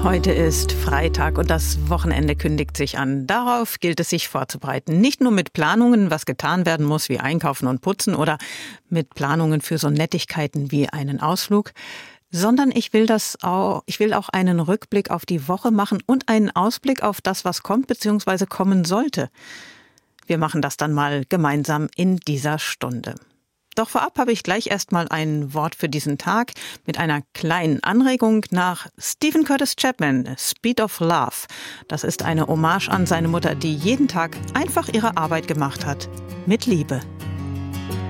Heute ist Freitag und das Wochenende kündigt sich an. Darauf gilt es, sich vorzubereiten. Nicht nur mit Planungen, was getan werden muss, wie Einkaufen und Putzen oder mit Planungen für so Nettigkeiten wie einen Ausflug, sondern ich will auch einen Rückblick auf die Woche machen und einen Ausblick auf das, was kommt bzw. kommen sollte. Wir machen das dann mal gemeinsam in dieser Stunde. Doch vorab habe ich gleich erstmal ein Wort für diesen Tag mit einer kleinen Anregung nach Stephen Curtis Chapman, Speed of Love. Das ist eine Hommage an seine Mutter, die jeden Tag einfach ihre Arbeit gemacht hat, mit Liebe.